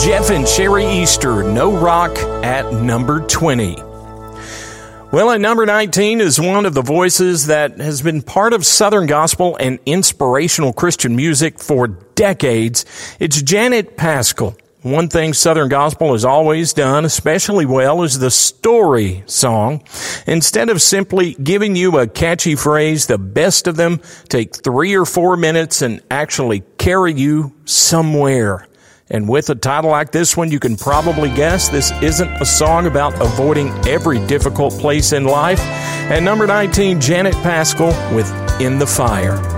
Jeff and Sherry Easter, No Rock at number 20. Well, at number 19 is one of the voices that has been part of Southern gospel and inspirational Christian music for decades. It's Janet Paschal. One thing Southern gospel has always done especially well is the story song. Instead of simply giving you a catchy phrase, the best of them take 3 or 4 minutes and actually carry you somewhere. And with a title like this one, you can probably guess this isn't a song about avoiding every difficult place in life. At number 19, Janet Paschal with In the Fire.